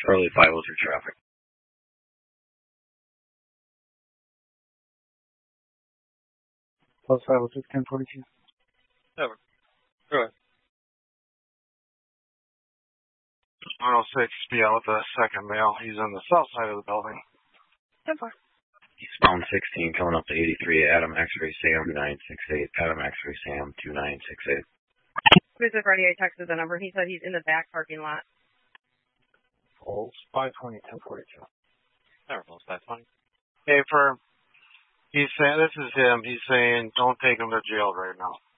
Charlie 503 traffic. Plus 506, 1042. Never. Go ahead. 106, be out with the second male. He's on the south side of the building. 10-4. Eastbound 16 coming up to 83, Adam X-Ray Sam 2968, Adam X-Ray Sam 2968. Mr. Friday, I texted the number. He said he's in the back parking lot. Pulse 520, 1042. Never. Pulse 520. Hey, he's saying, this is him. He's saying, don't take him to jail right now.